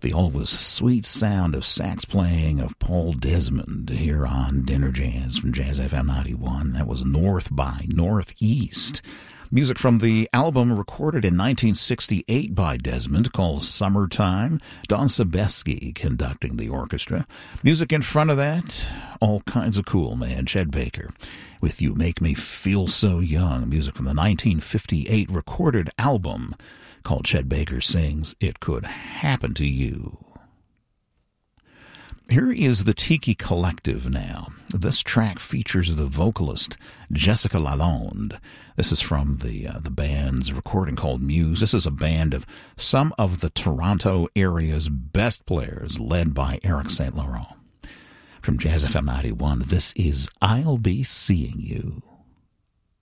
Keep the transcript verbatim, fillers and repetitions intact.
The always sweet sound of sax playing of Paul Desmond here on Dinner Jazz from Jazz F M ninety-one. That was North by Northeast. Music from the album recorded in nineteen sixty-eight by Desmond called Summertime. Don Sebesky conducting the orchestra. Music in front of that, all kinds of cool, man. Chet Baker with You Make Me Feel So Young. Music from the nineteen fifty-eight recorded album called Chet Baker Sings It Could Happen to You. Here is the Tiki Collective now. This track features the vocalist Jessica Lalonde. This is from the uh, the band's recording called Muse. This is a band of some of the Toronto area's best players, led by Eric Saint Laurent. From Jazz F M ninety-one, this is I'll Be Seeing You.